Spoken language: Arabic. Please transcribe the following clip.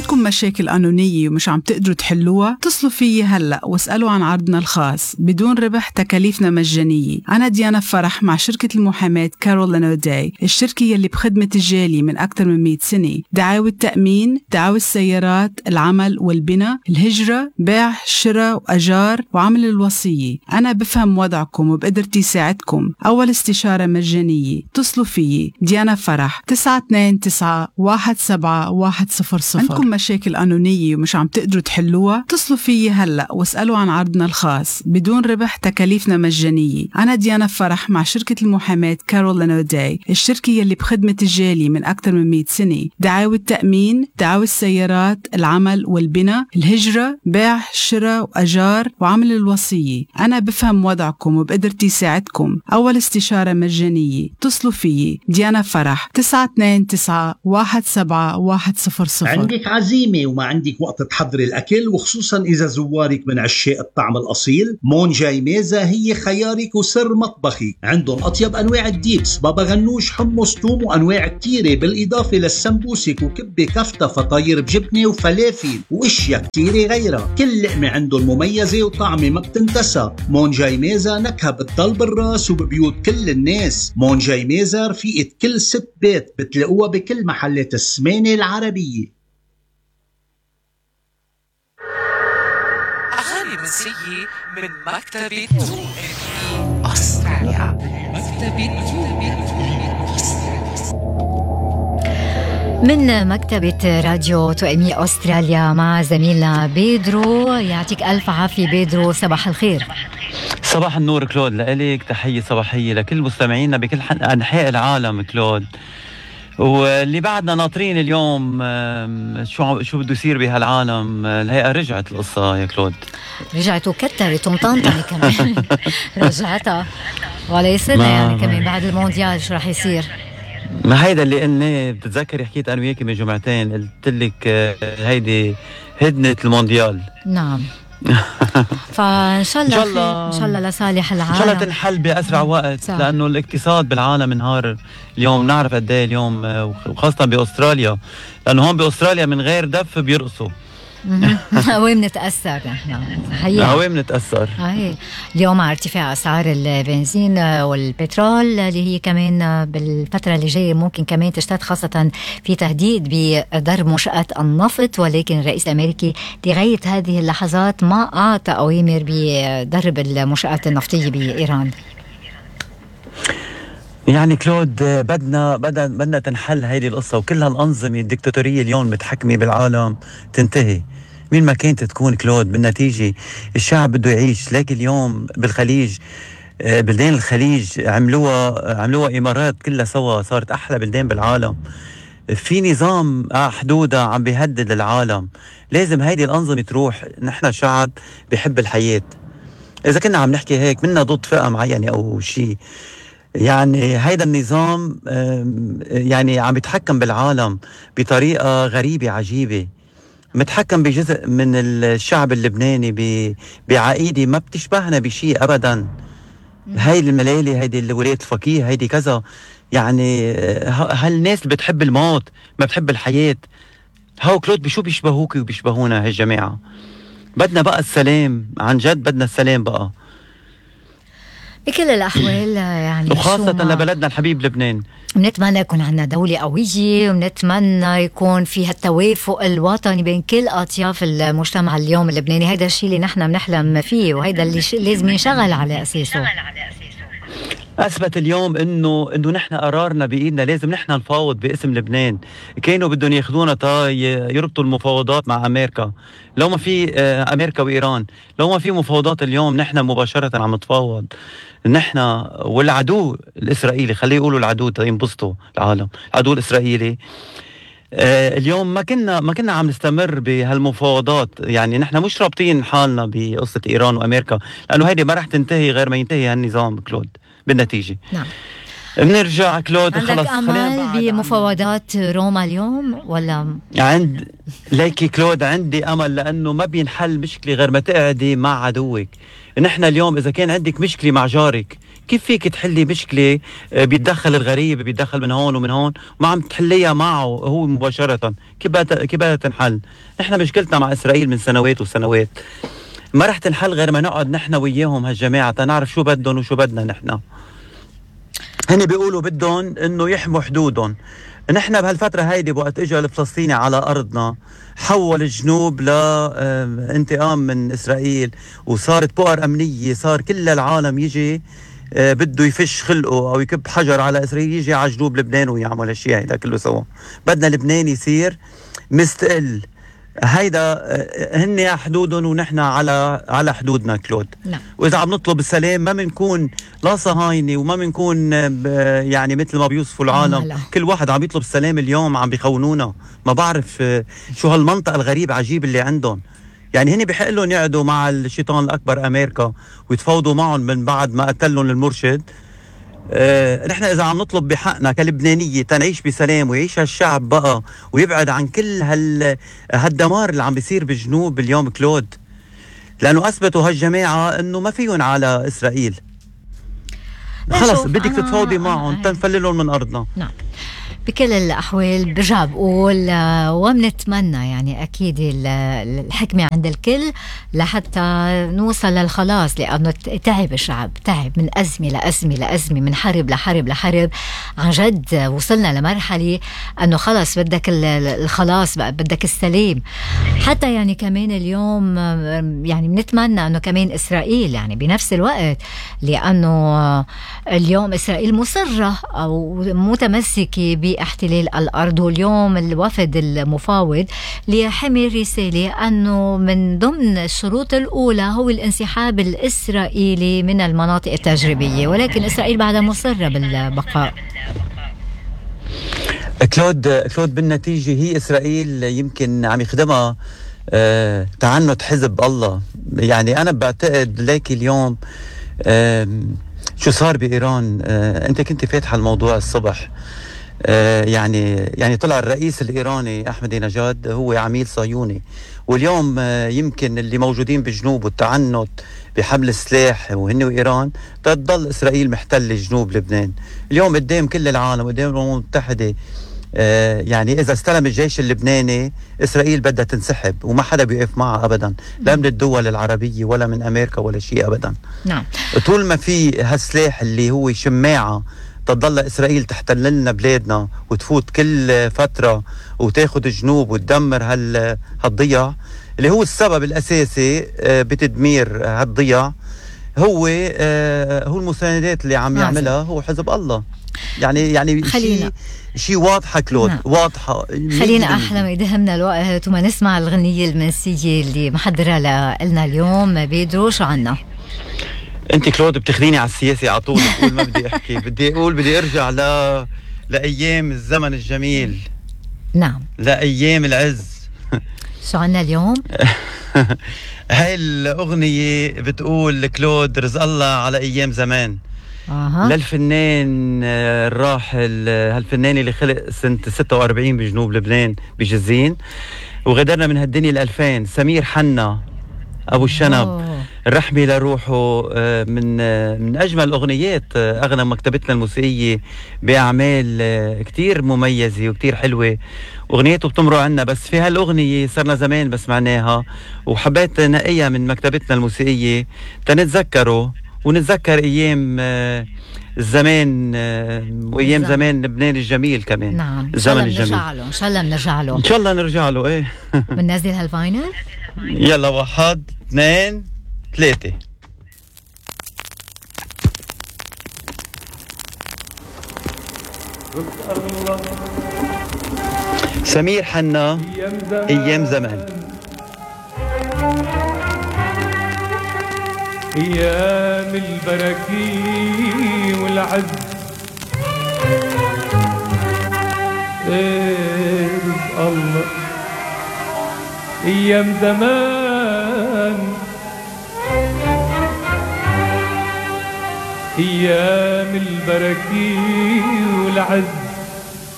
عندكم مشاكل قانونية ومش عم تقدروا تحلوها؟ اتصلوا فيي هلأ واسألوا عن عرضنا الخاص بدون ربح، تكاليفنا مجانية. أنا ديانا فرح مع شركة المحاماة كارول لانوداي، الشركة يلي بخدمة الجالية من أكثر من 100 سنة. دعاوى التأمين، دعاوى السيارات، العمل والبناء، الهجرة، بيع، شراء وأجار، وعمل الوصية. أنا بفهم وضعكم وبقدرتي ساعدكم. أول استشارة مجانية. اتصلوا فيي ديانا فرح 929-17-100. عندكم مشاكل قانونية ومش عم تقدروا تحلوها؟ اتصلوا فيي هلأ واسألوا عن عرضنا الخاص بدون ربح، تكاليفنا مجانية. أنا ديانا فرح مع شركة المحاماة كارول لانوداي، الشركة يلي بخدمة الجالية من أكثر من 100 سنة. دعاوى التأمين، دعاوى السيارات، العمل والبناء، الهجرة، بيع، شراء وأجار، وعمل الوصية. أنا بفهم وضعكم وبقدرتي ساعدكم. أول استشارة مجانية. اتصلوا فيي ديانا فرح 929-17-100. عندك عزيمة وما عندك وقت تحضري الأكل، وخصوصا إذا زوارك من عشاق الطعم الأصيل، مون جاي ميزة هي خيارك وسر مطبخي. عندهم أطيب أنواع الديبس، بابا غنوش، حمص، توم، وأنواع كتيرة، بالإضافة للسمبوسك وكبة كفتة، فطاير بجبنة وفلافل واشياء كتيرة غيرها. كل لقمة عندهم مميزة وطعمة ما بتنتسى. مون جاي ميزة نكهة بتضل بالراس وببيوت كل الناس. مون جاي ميزة رفيقة كل ست بيت، بتلاقوها بكل محلات السمانة العربية. أغاني منسية من مكتبة أستراليا. من مكتبة راديو توأمي أستراليا مع زميلنا بيدرو. يعطيك ألف عافية بيدرو، صباح الخير. صباح النور كلود، لإلك تحية صباحية لكل مستمعينا بكل أنحاء العالم كلود. واللي بعدنا ناطرين اليوم شو بده يصير بهالعالم. الهيئة رجعت القصة يا كلود، رجعت وكترت ومطنطنة كمان. رجعتها ولا يصيرنا يعني كمان بعد المونديال شو رح يصير. ما هيدا اللي قلنا. بتتذكري حكيت أنا وياكي من جمعتين، قلت لك هيدي هدنة المونديال. نعم. فإن شاء الله إن شاء الله لصالح العالم، إن شاء الله تنحل بأسرع وقت صح. لأنه الاقتصاد بالعالم انهار اليوم. نعرف قد ايه اليوم، وخاصة بأستراليا، لأنه هون بأستراليا من غير دف بيرقصوا. وين بنتأثر نحن حقيقة، وين بنتأثر. اليوم على ارتفاع أسعار البنزين والبترول اللي هي كمان بالفترة اللي جاية ممكن كمان تشتد، خاصة في تهديد بضرب منشآت النفط. ولكن الرئيس الأمريكي لغاية هذه اللحظات ما أعطى أوامر بضرب المنشآت النفطية بإيران. يعني كلود بدنا تنحل هيدي القصة، وكل هالأنظمة الدكتاتورية اليوم متحكمة بالعالم تنتهي. مين ما كانت تكون كلود، بالنتيجة الشعب بده يعيش. لكن اليوم بالخليج، بلدان الخليج عملوها إمارات كلها سوا، صارت أحلى بلدان بالعالم. في نظام حدودها عم بيهدد العالم. لازم هيدي الأنظمة تروح. نحن شعب بيحب الحياة. إذا كنا عم نحكي هيك منا ضد فئة معينة أو شيء، يعني هيدا النظام يعني عم يتحكم بالعالم بطريقة غريبة عجيبة. متحكم بجزء من الشعب اللبناني بعقيدة ما بتشبهنا بشيء أبدا. هاي الملالي، هيدي الولاية الفقيه، هيدي كذا. يعني هالناس اللي بتحب الموت ما بتحب الحياة. هاو كلود بشو بيشبهوك وبيشبهونا هالجماعة. بدنا بقى السلام، عن جد بدنا السلام بقى بكل الأحوال يعني، وخاصة لبلدنا الحبيب لبنان. بنتمنى يكون عندنا دولة قوية، ونتمنى يكون فيها التوافق الوطني بين كل أطياف المجتمع اليوم اللبناني. هيدا الشيء اللي نحن بنحلم فيه، وهيدا اللي لازم نشغل على أساسه. أثبت اليوم إنه نحن قرارنا بإيدنا. لازم نحن نفاوض باسم لبنان. كانوا بدهم ياخذونا يربطوا المفاوضات مع أمريكا. لو ما في أمريكا وإيران، لو ما في مفاوضات اليوم نحن مباشرة عم نتفاوض نحن والعدو الإسرائيلي. خليه يقولوا العدو ينبسطوا العالم. العدو الإسرائيلي اليوم ما كنا عم نستمر بهالمفاوضات. يعني نحن مش رابطين حالنا بقصة إيران وأمريكا، لأنه هيدي ما رح تنتهي غير ما ينتهي هالنظام كلود بالنتيجة. نعم. بنرجع كلود. عندك أمل بمفاوضات روما اليوم ولا؟ ليكي كلود عندي أمل، لأنه ما بينحل مشكلة غير ما تقعدي مع عدوك. نحن اليوم إذا كان عندك مشكلة مع جارك، كيف فيك تحلي مشكلة بيتدخل الغريب، بيتدخل من هون ومن هون، ما عم تحليها معه هو مباشرة؟ كيف بدها تنحل؟ نحن مشكلتنا مع إسرائيل من سنوات وسنوات، ما رح تنحل غير ما نقعد نحن وياهم هالجماعة تنعرف شو بدهم وشو بدنا نحن. هني بيقولوا بدهم انه يحموا حدودهم. نحن بهالفترة هيدي وقت اجى الفلسطيني على ارضنا حول الجنوب لانتقام من اسرائيل، وصارت بؤر امنية، صار كل العالم يجي بده يفش خلقه او يكب حجر على اسرائيل، يجي على جنوب لبنان ويعمل هالشيء هيدا كله سوا. بدنا لبنان يصير مستقل. هيدا هن حدودهم ونحن على حدودنا كلود. نعم. واذا عم نطلب السلام ما بنكون لا صهاينه وما بنكون يعني مثل ما بيوصفوا العالم كل واحد عم يطلب السلام اليوم عم بيخونونا. ما بعرف شو هالمنطق الغريب عجيب اللي عندهم. يعني هن بحق لهم يقعدوا مع الشيطان الاكبر امريكا ويتفاوضوا معهم من بعد ما قتلهم المرشد. نحن اذا عم نطلب بحقنا كلبنانيه تنعيش بسلام ويعيش هالشعب بقى ويبعد عن كل هالدمار اللي عم بيصير بالجنوب اليوم كلود، لانه اثبتوا هالجماعه انه ما فيهم على اسرائيل. خلص بدك تتفاوضي معهم تنفللهم من ارضنا. نعم. بكل الأحوال برجع بقول وبنتمنى يعني أكيد الحكمة عند الكل لحتى نوصل للخلاص، لأنه تعب الشعب، تعب من أزمة لأزمة لأزمة، من حرب لحرب لحرب. عن جد وصلنا لمرحلة أنه خلاص بدك الخلاص بقى، بدك السلام. حتى يعني كمان اليوم يعني بنتمنى أنه كمان إسرائيل يعني بنفس الوقت، لأنه اليوم إسرائيل مصرة أو متمسكة باحتلال الأرض. واليوم الوفد المفاوض ليحمل رسالة أنه من ضمن الشروط الأولى هو الانسحاب الإسرائيلي من المناطق التجريبية، ولكن إسرائيل بعدها مصرة بالبقاء. كلود بالنتيجة هي إسرائيل يمكن عم يخدمها تعنت حزب الله. يعني أنا بعتقد ليك اليوم شو صار بإيران. أنت كنت فاتحة الموضوع الصبح. يعني طلع الرئيس الإيراني أحمد نجاد هو عميل صهيوني، واليوم يمكن اللي موجودين بجنوب والتعنت بحمل السلاح وهن وإيران تضل إسرائيل محتلة جنوب لبنان. اليوم قدام كل العالم قدام الأمم المتحدة يعني إذا استلم الجيش اللبناني إسرائيل بدها تنسحب وما حدا بيقف معها أبدا، لا من الدول العربية ولا من أمريكا ولا شيء أبدا. نعم. طول ما في هالسلاح اللي هو شماعة تضل إسرائيل تحتل لنا بلادنا وتفوت كل فترة وتاخد جنوب وتدمر هالضياع اللي هو السبب الأساسي بتدمير هالضياع. هو المساندات اللي عم يعملها هو حزب الله. يعني شيء واضحة كلود. نعم. واضحة. خلينا أحلى ما يدهمنا الوقت وما نسمع الغنية المنسية اللي محضرة لنا اليوم. بيدرو شو عنا؟ انت كلود بتاخذيني على السياسة على طول. بقول ما بدي احكي، بدي ارجع لأيام الزمن الجميل. نعم. لأيام العز. شو عنا اليوم؟ هاي الأغنية بتقول كلود رزق الله على أيام زمان. للفنان الراحل، هالفنان اللي خلق سنة 46 بجنوب لبنان بجزين وغدرنا من هالدنيا 2000، سمير حنا أبو الشنب. الرحمة لروحه. من أجمل الأغنيات أغنى مكتبتنا الموسيقية بأعمال كتير مميزة وكتير حلوة، أغنياته بتمرق عنا. بس في هالأغنية صرنا زمان بسمعناها وحبيت نقيها من مكتبتنا الموسيقية تنتذكره ونتذكر أيام الزمان وأيام زمان لبنان الجميل كمان. نعم. الزمن الجميل. إن شاء الله بنرجع له. إن شاء الله نرجع له. إيه. بننزل هالفاينل. يلا 1 2 3. سمير حنا أيام زمان. أيام البركي والعز رزق الله. أيام زمان أيام البركي والعز